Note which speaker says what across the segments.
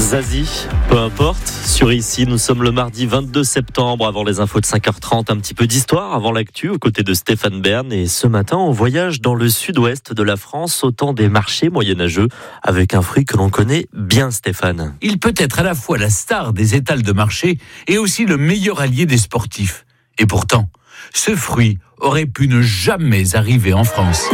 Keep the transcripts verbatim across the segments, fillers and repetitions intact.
Speaker 1: Zazie, peu importe. Sur Ici, nous sommes le mardi vingt-deux septembre, avant les infos de cinq heures trente. Un petit peu d'histoire avant l'actu, aux côtés de Stéphane Bern. Et ce matin, on voyage dans le sud-ouest de la France, au temps des marchés moyenâgeux, avec un fruit que l'on connaît bien, Stéphane.
Speaker 2: Il peut être à la fois la star des étals de marché et aussi le meilleur allié des sportifs. Et pourtant, ce fruit aurait pu ne jamais arriver en France.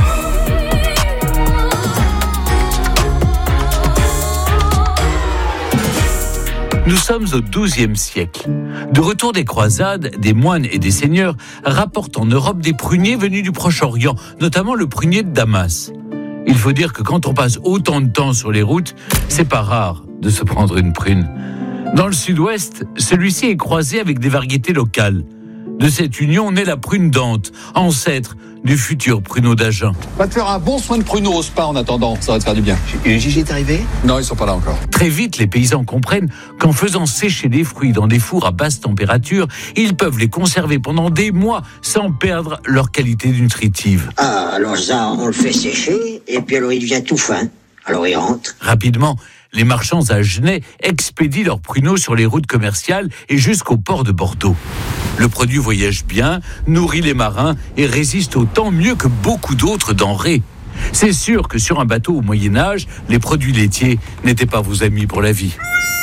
Speaker 2: Nous sommes au douzième siècle. De retour des croisades, des moines et des seigneurs rapportent en Europe des pruniers venus du Proche-Orient, notamment le prunier de Damas. Il faut dire que quand on passe autant de temps sur les routes, c'est pas rare de se prendre une prune. Dans le sud-ouest, celui-ci est croisé avec des variétés locales. De cette union naît la prune d'Ante, ancêtre du futur pruneau d'Agen.
Speaker 3: Va te faire un bon soin de pruneau au spa en attendant, ça va te faire du bien.
Speaker 4: Et le Gigi est arrivé ?
Speaker 3: Non, ils sont pas là encore.
Speaker 2: Très vite, les paysans comprennent qu'en faisant sécher des fruits dans des fours à basse température, ils peuvent les conserver pendant des mois sans perdre leur qualité nutritive.
Speaker 4: Ah, alors ça, on le fait sécher, et puis alors il devient tout fin. Alors il rentre.
Speaker 2: Rapidement, les marchands agenais expédient leurs pruneaux sur les routes commerciales et jusqu'au port de Bordeaux. Le produit voyage bien, nourrit les marins et résiste au temps mieux que beaucoup d'autres denrées. C'est sûr que sur un bateau au Moyen-Âge, les produits laitiers n'étaient pas vos amis pour la vie.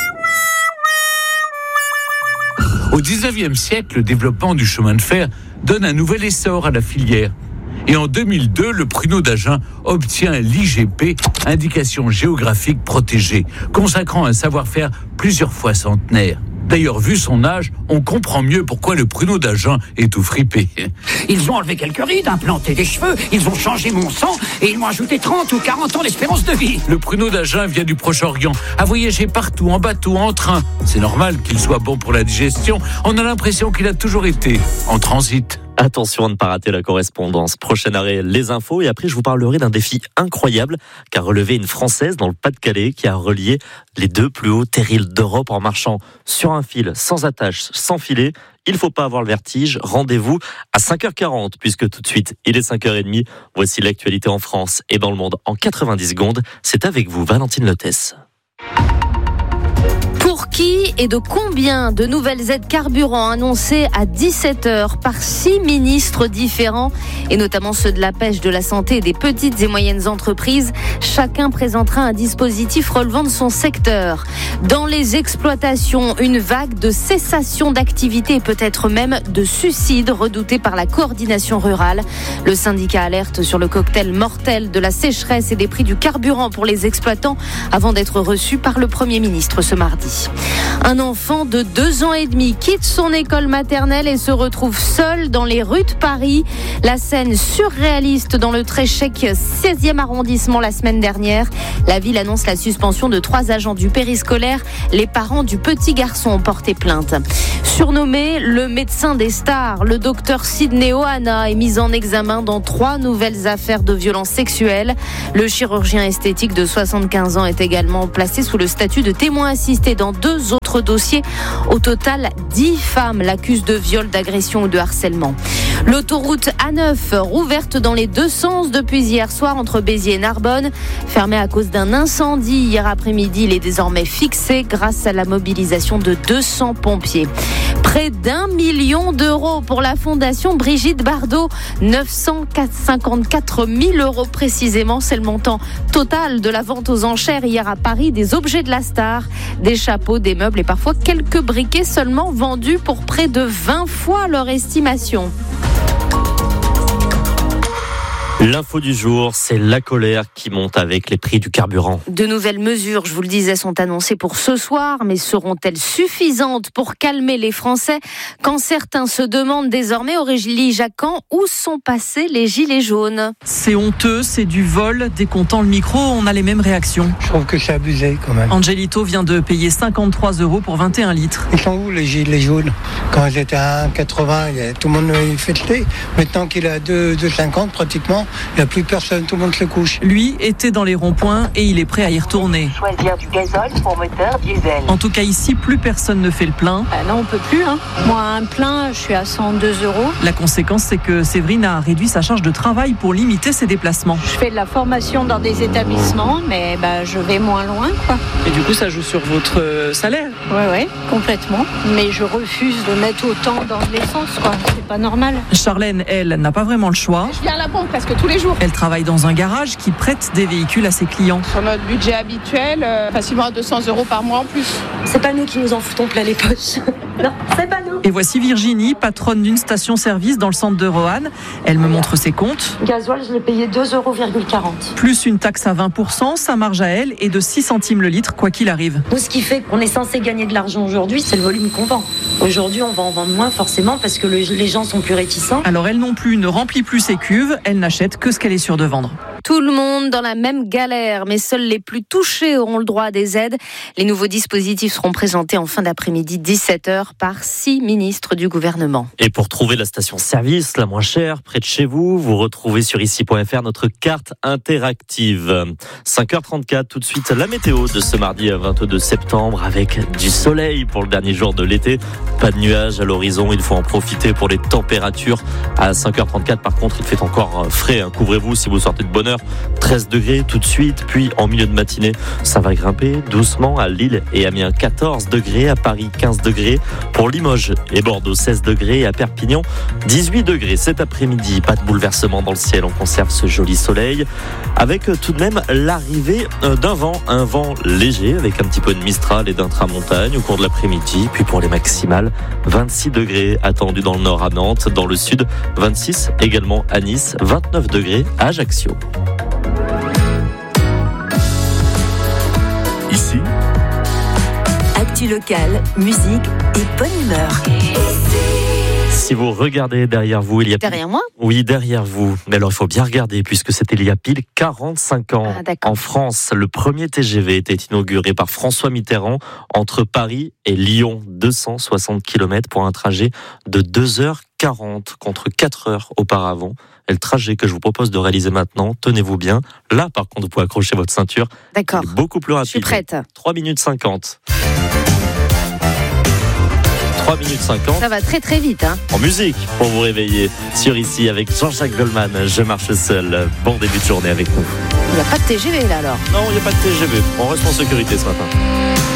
Speaker 2: Au dix-neuvième siècle, le développement du chemin de fer donne un nouvel essor à la filière. Et en deux mille deux, le pruneau d'Agen obtient l'I G P, indication géographique protégée, consacrant un savoir-faire plusieurs fois centenaire. D'ailleurs, vu son âge, on comprend mieux pourquoi le pruneau d'Agen est tout fripé.
Speaker 5: Ils ont enlevé quelques rides, implanté des cheveux, ils ont changé mon sang et ils m'ont ajouté trente ou quarante ans d'espérance de vie.
Speaker 2: Le pruneau d'Agen vient du Proche-Orient, a voyagé partout, en bateau, en train. C'est normal qu'il soit bon pour la digestion. On a l'impression qu'il a toujours été en transit.
Speaker 1: Attention à ne pas rater la correspondance. Prochain arrêt, les infos. Et après, je vous parlerai d'un défi incroyable qu'a relevé une Française dans le Pas-de-Calais qui a relié les deux plus hauts terrils d'Europe en marchant sur un fil, sans attache, sans filet. Il ne faut pas avoir le vertige. Rendez-vous à cinq heures quarante, puisque tout de suite, il est cinq heures trente. Voici l'actualité en France et dans le monde en quatre-vingt-dix secondes. C'est avec vous, Valentine Lotès.
Speaker 6: Pour qui et de combien de nouvelles aides carburant annoncées à dix-sept heures par six ministres différents, et notamment ceux de la pêche, de la santé et des petites et moyennes entreprises. Chacun présentera un dispositif relevant de son secteur. Dans les exploitations, une vague de cessation d'activité et peut-être même de suicide redouté par la coordination rurale. Le syndicat alerte sur le cocktail mortel de la sécheresse et des prix du carburant pour les exploitants avant d'être reçu par le Premier ministre ce mardi. Un enfant de deux ans et demi quitte son école maternelle et se retrouve seul dans les rues de Paris. La scène surréaliste dans le très chic seizième arrondissement la semaine dernière. La ville annonce la suspension de trois agents du périscolaire. Les parents du petit garçon ont porté plainte. Surnommé le médecin des stars, le docteur Sidney Ohana est mis en examen dans trois nouvelles affaires de violences sexuelles. Le chirurgien esthétique de soixante-quinze ans est également placé sous le statut de témoin assisté dans deux autres dossiers. Au total, dix femmes l'accusent de viol, d'agression ou de harcèlement. L'autoroute A neuf, rouverte dans les deux sens depuis hier soir entre Béziers et Narbonne. Fermée à cause d'un incendie hier après-midi, il est désormais fixé grâce à la mobilisation de deux cents pompiers. Près d'un million d'euros pour la fondation Brigitte Bardot. neuf cent cinquante-quatre mille euros précisément, c'est le montant total de la vente aux enchères hier à Paris des objets de la star. Des chapeaux, des meubles et parfois quelques briquets seulement vendus pour près de vingt fois leur estimation.
Speaker 1: L'info du jour, c'est la colère qui monte avec les prix du carburant.
Speaker 6: De nouvelles mesures, je vous le disais, sont annoncées pour ce soir, mais seront-elles suffisantes pour calmer les Français quand certains se demandent désormais, Aurélie Jacquan, où sont passés les gilets jaunes?
Speaker 7: C'est honteux, c'est du vol. Dès qu'on tend le micro, on a les mêmes réactions.
Speaker 8: Je trouve que c'est abusé quand même.
Speaker 7: Angelito vient de payer cinquante-trois euros pour vingt et un litres.
Speaker 8: Ils sont où les gilets jaunes? Quand ils étaient à un quatre-vingts, tout le monde les fêtait. Maintenant qu'il est à deux euros cinquante pratiquement, il n'y a plus personne, tout le monde se couche.
Speaker 7: Lui était dans les ronds-points et il est prêt à y retourner.
Speaker 9: Choisir du gazole pour moteur diesel.
Speaker 7: En tout cas ici, plus personne ne fait le plein.
Speaker 10: Bah non, on peut plus. Hein. Moi, un plein, je suis à cent deux euros.
Speaker 7: La conséquence, c'est que Séverine a réduit sa charge de travail pour limiter ses déplacements.
Speaker 10: Je fais de la formation dans des établissements, mais bah, je vais moins loin, quoi.
Speaker 7: Et du coup, ça joue sur votre salaire ?
Speaker 10: Ouais, ouais, complètement. Mais je refuse de mettre autant dans de l'essence, quoi. C'est pas normal.
Speaker 7: Charlène, elle, n'a pas vraiment le choix.
Speaker 11: Je viens à la pompe presque tous les jours.
Speaker 7: Elle travaille dans un garage qui prête des véhicules à ses clients.
Speaker 11: Sur notre budget habituel, euh, facilement à deux cents euros par mois en plus.
Speaker 12: C'est pas nous qui nous en foutons plein les poches. Non, c'est pas nous.
Speaker 7: Et voici Virginie, patronne d'une station-service dans le centre de Roanne. Elle me montre ses comptes.
Speaker 12: Gasoil, je l'ai payé deux euros quarante.
Speaker 7: Plus une taxe à vingt pour cent, sa marge à elle est de six centimes le litre, quoi qu'il arrive.
Speaker 12: Nous, ce qui fait qu'on est censé gagner de l'argent aujourd'hui, c'est le volume qu'on vend. Aujourd'hui, on va en vendre moins forcément parce que le, les gens sont plus réticents.
Speaker 7: Alors elle non plus ne remplit plus ses cuves, elle n'achète que ce qu'elle est sûre de vendre.
Speaker 6: Tout le monde dans la même galère, mais seuls les plus touchés auront le droit à des aides. Les nouveaux dispositifs seront présentés en fin d'après-midi, dix-sept heures, par six ministres du gouvernement.
Speaker 1: Et pour trouver la station-service la moins chère près de chez vous, vous retrouvez sur ici point f r notre carte interactive. cinq heures trente-quatre, tout de suite la météo de ce mardi vingt-deux septembre avec du soleil pour le dernier jour de l'été. Pas de nuages à l'horizon, il faut en profiter pour les températures. À cinq heures trente-quatre, par contre, il fait encore frais. Couvrez-vous si vous sortez de bonne heure. treize degrés tout de suite, puis en milieu de matinée, ça va grimper doucement à Lille et Amiens, quatorze degrés, à Paris quinze degrés, pour Limoges et Bordeaux seize degrés, et à Perpignan dix-huit degrés. Cet après-midi, pas de bouleversement dans le ciel, on conserve ce joli soleil, avec tout de même l'arrivée d'un vent, un vent léger, avec un petit peu de mistral et d'intramontagne au cours de l'après-midi, puis pour les maximales, vingt-six degrés attendus dans le nord à Nantes, dans le sud, vingt-six également à Nice, vingt-neuf degrés à Ajaccio.
Speaker 13: Ici, actu locale, musique et bonne humeur.
Speaker 1: Si vous regardez derrière vous, il y a...
Speaker 6: Derrière moi ?
Speaker 1: Oui, derrière vous. Mais alors, il faut bien regarder, puisque c'était il y a pile quarante-cinq ans.
Speaker 6: Ah,
Speaker 1: en France, le premier T G V était inauguré par François Mitterrand entre Paris et Lyon. deux cent soixante kilomètres pour un trajet de deux heures quarante contre quatre heures auparavant. Et le trajet que je vous propose de réaliser maintenant, tenez-vous bien. Là, par contre, vous pouvez accrocher votre ceinture.
Speaker 6: D'accord.
Speaker 1: C'est beaucoup plus rapide.
Speaker 6: Je suis prête.
Speaker 1: trois minutes cinquante. trois minutes cinquante.
Speaker 6: Ça va très très vite. Hein.
Speaker 1: En musique, pour vous réveiller. Sur ici, avec Jean-Jacques Goldman, Je marche seul. Bon début de journée avec nous.
Speaker 6: Il n'y a pas de T G V là alors ?
Speaker 1: Non, il n'y a pas de T G V. On reste en sécurité ce matin.